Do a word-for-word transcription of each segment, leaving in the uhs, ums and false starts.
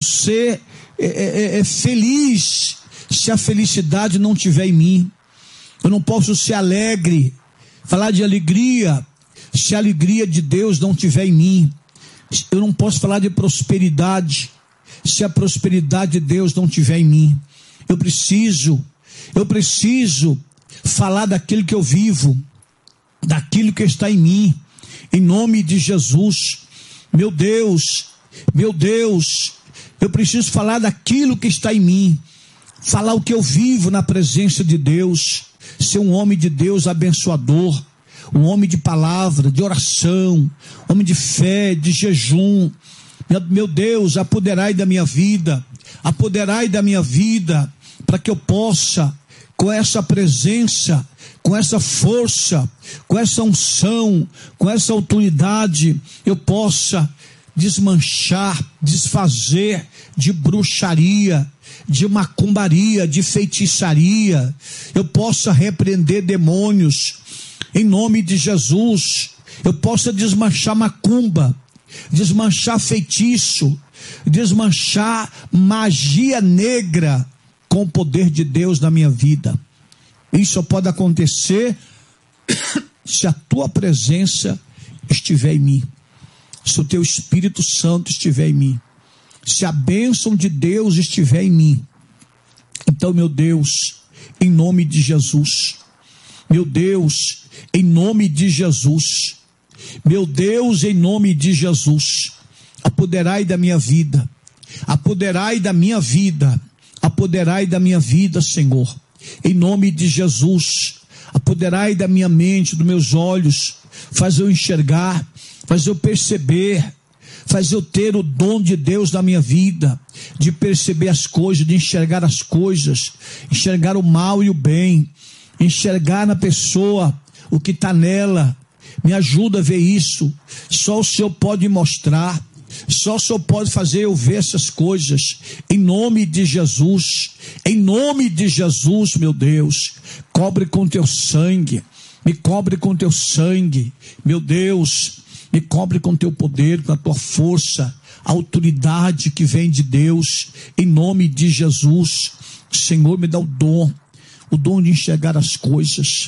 ser é, é, é, feliz se a felicidade não estiver em mim. Eu não posso ser alegre, falar de alegria, se a alegria de Deus não estiver em mim. Eu não posso falar de prosperidade, se a prosperidade de Deus não estiver em mim. Eu preciso, eu preciso falar daquilo que eu vivo, daquilo que está em mim, em nome de Jesus. Meu Deus, meu Deus, eu preciso falar daquilo que está em mim, falar o que eu vivo na presença de Deus, ser um homem de Deus abençoador, um homem de palavra, de oração, homem de fé, de jejum. Meu Deus, apoderai da minha vida, apoderai da minha vida, para que eu possa, com essa presença, com essa força, com essa unção, com essa autoridade, eu possa desmanchar, desfazer de bruxaria, de macumbaria, de feitiçaria. Eu possa repreender demônios, em nome de Jesus. Eu possa desmanchar macumba, desmanchar feitiço, desmanchar magia negra com o poder de Deus na minha vida. Isso só pode acontecer se a tua presença estiver em mim, se o teu Espírito Santo estiver em mim, se a bênção de Deus estiver em mim. Então, meu Deus, em nome de Jesus, meu Deus, em nome de Jesus, meu Deus, em nome de Jesus, apoderai da minha vida, apoderai da minha vida, apoderai da minha vida, Senhor, em nome de Jesus, apoderai da minha mente, dos meus olhos, faz eu enxergar, faz eu perceber, faz eu ter o dom de Deus na minha vida, de perceber as coisas, de enxergar as coisas, enxergar o mal e o bem, enxergar na pessoa o que está nela. Me ajuda a ver isso. Só o Senhor pode mostrar, só o Senhor pode fazer eu ver essas coisas, em nome de Jesus, em nome de Jesus, meu Deus. Cobre com teu sangue, me cobre com teu sangue, meu Deus, me cobre com teu poder, com a tua força, a autoridade que vem de Deus, em nome de Jesus. Senhor, me dá o dom, o dom de enxergar as coisas.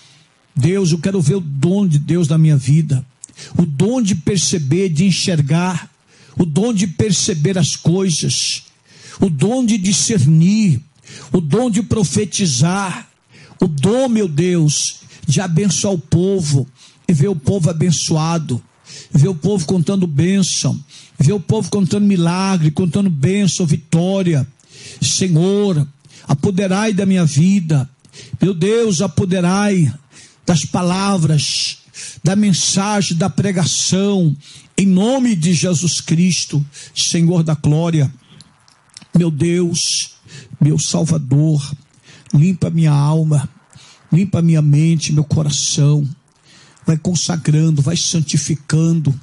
Deus, eu quero ver o dom de Deus na minha vida, o dom de perceber, de enxergar, o dom de perceber as coisas, o dom de discernir, o dom de profetizar, o dom, meu Deus, de abençoar o povo, e ver o povo abençoado, ver o povo contando bênção, ver o povo contando milagre, contando bênção, vitória. Senhor, apoderai da minha vida, meu Deus, apoderai das palavras, da mensagem, da pregação, em nome de Jesus Cristo, Senhor da glória. Meu Deus, meu Salvador, limpa minha alma, limpa minha mente, meu coração, vai consagrando, vai santificando.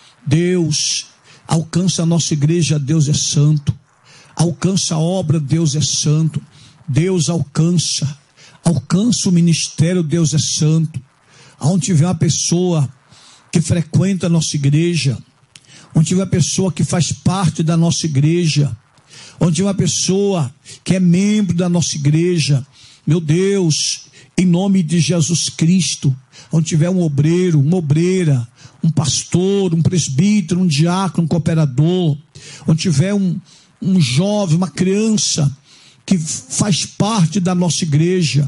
Deus, alcança a nossa igreja, Deus é santo, alcança a obra, Deus é santo. Deus alcança, alcança o ministério, Deus é santo. Onde tiver uma pessoa que frequenta a nossa igreja, onde tiver uma pessoa que faz parte da nossa igreja, onde tiver uma pessoa que é membro da nossa igreja, meu Deus, em nome de Jesus Cristo, onde tiver um obreiro, uma obreira, um pastor, um presbítero, um diácono, um cooperador, onde tiver um, um jovem, uma criança que faz parte da nossa igreja,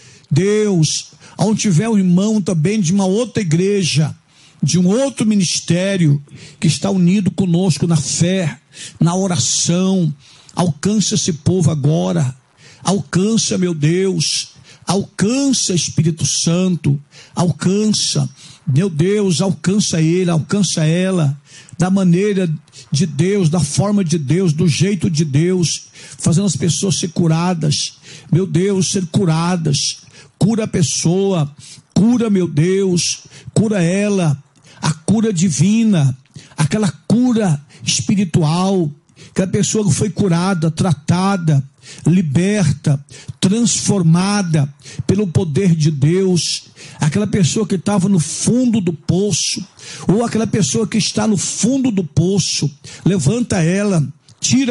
Deus, onde tiver um irmão também de uma outra igreja, de um outro ministério, que está unido conosco na fé, na oração, alcança esse povo agora, alcança, meu Deus, alcança, Espírito Santo, alcança, meu Deus, alcança ele, alcança ela, da maneira de Deus, da forma de Deus, do jeito de Deus, fazendo as pessoas ser curadas, meu Deus, ser curadas. Cura a pessoa, cura, meu Deus, cura ela, a cura divina, aquela cura espiritual, aquela pessoa que foi curada, tratada, liberta, transformada pelo poder de Deus, aquela pessoa que estava no fundo do poço, ou aquela pessoa que está no fundo do poço, levanta ela, tira